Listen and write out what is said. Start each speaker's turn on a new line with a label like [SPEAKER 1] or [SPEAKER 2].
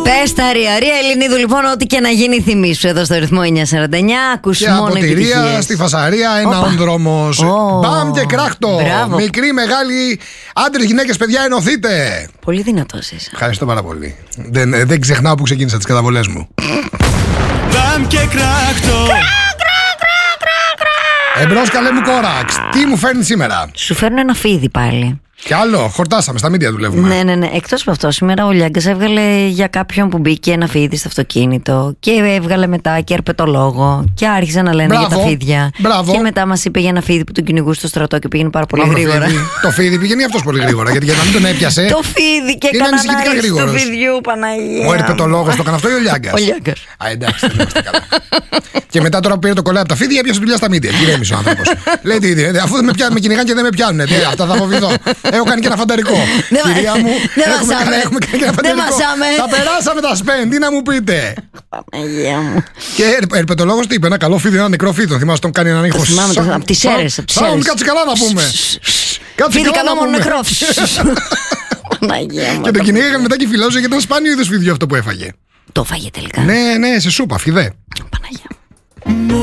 [SPEAKER 1] Πες τα Ρία Ελληνίδου, λοιπόν, ό,τι και να γίνει θυμίσου εδώ στο ρυθμό 949. Ακούς
[SPEAKER 2] και
[SPEAKER 1] μόνο
[SPEAKER 2] από τη Ρία στη Φασαρία ένα δρόμος. Μπαμ και κράχτο.
[SPEAKER 1] Μπράβο.
[SPEAKER 2] Μικροί, μεγάλοι, άντρες, γυναίκες, παιδιά, ενωθείτε.
[SPEAKER 1] Πολύ δυνατός είσαι.
[SPEAKER 2] Ευχαριστώ πάρα πολύ. Δεν ξεχνάω που ξεκίνησα τις καταβολές μου.
[SPEAKER 3] Μπαμ και κράχτο.
[SPEAKER 2] Εμπρός καλέ μου κόραξ. Τι μου φέρνει σήμερα?
[SPEAKER 1] Σου φέρνω ένα φίδι πάλι.
[SPEAKER 2] Κι άλλο, χορτάσαμε, στα μίντια δουλεύουμε.
[SPEAKER 1] Ναι. Εκτός από αυτό, σήμερα ο Λιάγκας έβγαλε για κάποιον που μπήκε ένα φίδι στο αυτοκίνητο και έβγαλε μετά και ερπετολόγο και άρχισε να λένε για τα φίδια.
[SPEAKER 2] Μπράβο.
[SPEAKER 1] Και μετά μας είπε για ένα φίδι που τον κυνηγούσε στο στρατό και πήγαινε πάρα πολύ γρήγορα.
[SPEAKER 2] Το φίδι πήγαινε αυτός πολύ γρήγορα, γιατί για να μην τον έπιασε.
[SPEAKER 1] Το φίδι και
[SPEAKER 2] είναι ανησυχητικά
[SPEAKER 1] κανένα
[SPEAKER 2] γρήγορος.
[SPEAKER 1] του φιδιού, Παναγία.
[SPEAKER 2] Ο ερπετολόγος το έκανε αυτό ή ο Λιάγκας?
[SPEAKER 1] Ο Λιάγκας.
[SPEAKER 2] Α, εντάξει, δεν είμαστε καλά. Και μετά τώρα που πήρε το κολλάι από τα φίδια, έπιασε δουλειά στα μίντια. Γυρέμισε ο άνθρωπος. Λέει τι, αφού με κυνηγάνε και δεν με πιάνουν. Αυτά θα φοβηθώ. Έχω κάνει και ένα φανταρικό. Κυρία μου, έχουμε κάνει και ένα φανταρικό. Θα περάσαμε τα σπεν, τι να μου πείτε.
[SPEAKER 1] Παναγία μου.
[SPEAKER 2] Και ερπετολόγος τι είπε? Ένα καλό φίδι, ένα νεκρό φίδι. Τον θυμάσαι, τον κάνει έναν ήχο.
[SPEAKER 1] Θυμάμαι από τις αίρες.
[SPEAKER 2] Κάτσε καλά να πούμε.
[SPEAKER 1] Φίδι καλό, μόνο νεκρό.
[SPEAKER 2] Και τον κυνήγαγαν μετά και φιλόζε, γιατί ήταν σπάνιο είδος φιδιού αυτό που έφαγε.
[SPEAKER 1] Το έφαγε τελικά.
[SPEAKER 2] Ναι, σε σούπα, φιδέ.
[SPEAKER 1] Παναγία.